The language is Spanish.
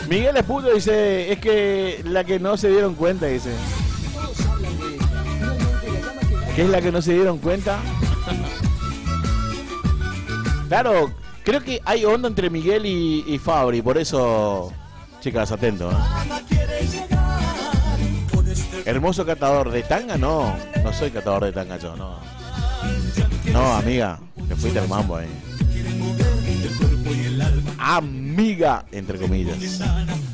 Miguel Esputo dice, es que la que no se dieron cuenta, dice. ¿Qué es la que no se dieron cuenta? Claro, creo que hay onda entre Miguel y Fabri, por eso, chicas, atentos. Hermoso catador de tanga, no soy catador de tanga yo, no. No, amiga, te fuiste al mambo ahí. Amiga, entre comillas.